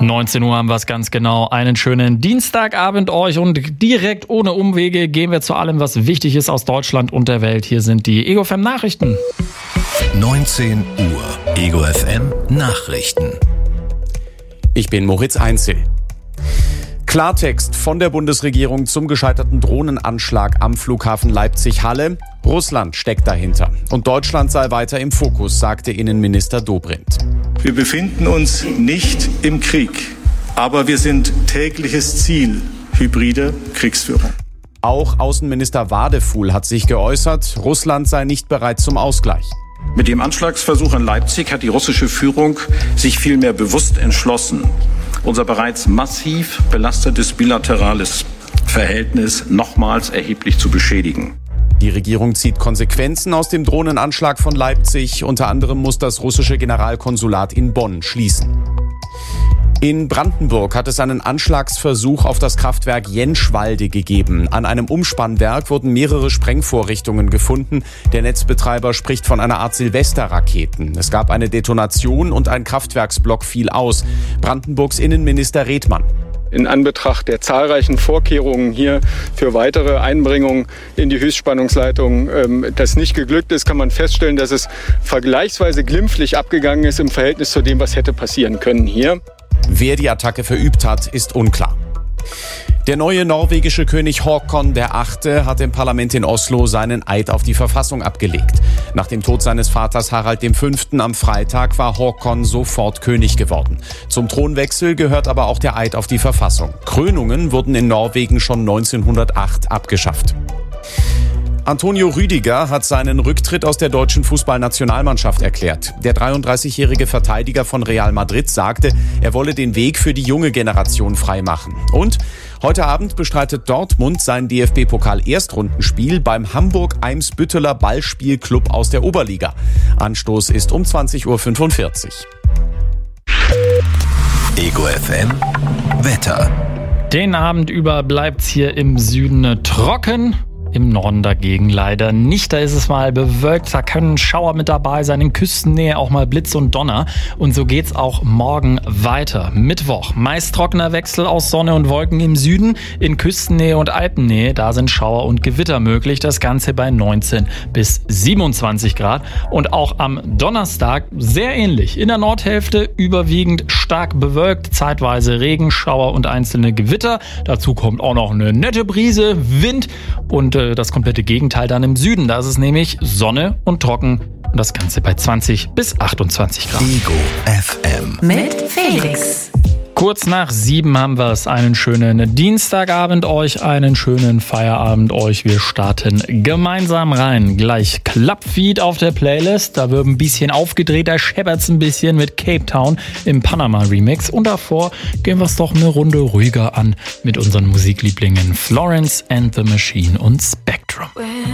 19 Uhr haben wir es ganz genau. Einen schönen Dienstagabend euch und direkt ohne Umwege gehen wir zu allem, was wichtig ist aus Deutschland und der Welt. Hier sind die Ego FM Nachrichten. 19 Uhr. Ego FM Nachrichten. Ich bin Moritz Einzel. Klartext von der Bundesregierung zum gescheiterten Drohnenanschlag am Flughafen Leipzig-Halle. Russland steckt dahinter. Und Deutschland sei weiter im Fokus, sagte Innenminister Dobrindt. Wir befinden uns nicht im Krieg, aber wir sind tägliches Ziel hybride Kriegsführung. Auch Außenminister Wadefuhl hat sich geäußert, Russland sei nicht bereit zum Ausgleich. Mit dem Anschlagsversuch an Leipzig hat die russische Führung sich vielmehr bewusst entschlossen, unser bereits massiv belastetes bilaterales Verhältnis nochmals erheblich zu beschädigen. Die Regierung zieht Konsequenzen aus dem Drohnenanschlag von Leipzig. Unter anderem muss das russische Generalkonsulat in Bonn schließen. In Brandenburg hat es einen Anschlagsversuch auf das Kraftwerk Jenschwalde gegeben. An einem Umspannwerk wurden mehrere Sprengvorrichtungen gefunden. Der Netzbetreiber spricht von einer Art Silvesterraketen. Es gab eine Detonation und ein Kraftwerksblock fiel aus. Brandenburgs Innenminister Redmann. In Anbetracht der zahlreichen Vorkehrungen hier für weitere Einbringungen in die Höchstspannungsleitung, das nicht geglückt ist, kann man feststellen, dass es vergleichsweise glimpflich abgegangen ist im Verhältnis zu dem, was hätte passieren können hier. Wer die Attacke verübt hat, ist unklar. Der neue norwegische König Håkon VIII. Hat im Parlament in Oslo seinen Eid auf die Verfassung abgelegt. Nach dem Tod seines Vaters Harald V. am Freitag war Håkon sofort König geworden. Zum Thronwechsel gehört aber auch der Eid auf die Verfassung. Krönungen wurden in Norwegen schon 1908 abgeschafft. Antonio Rüdiger hat seinen Rücktritt aus der deutschen Fußballnationalmannschaft erklärt. Der 33-jährige Verteidiger von Real Madrid sagte, er wolle den Weg für die junge Generation freimachen. Und heute Abend bestreitet Dortmund sein DFB-Pokal-Erstrundenspiel beim Hamburg-Eimsbütteler Ballspielclub aus der Oberliga. Anstoß ist um 20.45 Uhr. Ego FM Wetter. Den Abend über bleibt's hier im Süden trocken. Im Norden dagegen leider nicht. Da ist es mal bewölkt, da können Schauer mit dabei sein, in Küstennähe auch mal Blitz und Donner. Und so geht's auch morgen weiter. Mittwoch, meist trockener Wechsel aus Sonne und Wolken im Süden. In Küstennähe und Alpennähe, da sind Schauer und Gewitter möglich. Das Ganze bei 19 bis 27 Grad. Und auch am Donnerstag sehr ähnlich. In der Nordhälfte überwiegend stark bewölkt, zeitweise Regenschauer und einzelne Gewitter. Dazu kommt auch noch eine nette Brise, Wind und das komplette Gegenteil dann im Süden. Da ist es nämlich Sonne und trocken und das Ganze bei 20 bis 28 Grad. Ego FM mit Felix. Kurz nach 7 haben wir es. Einen schönen Dienstagabend euch, einen schönen Feierabend euch. Wir starten gemeinsam rein. Gleich Clubfeed auf der Playlist. Da wird ein bisschen aufgedreht, da scheppert's ein bisschen mit Cape Town im Panama Remix. Und davor gehen wir es doch eine Runde ruhiger an mit unseren Musiklieblingen Florence and the Machine und Spectrum.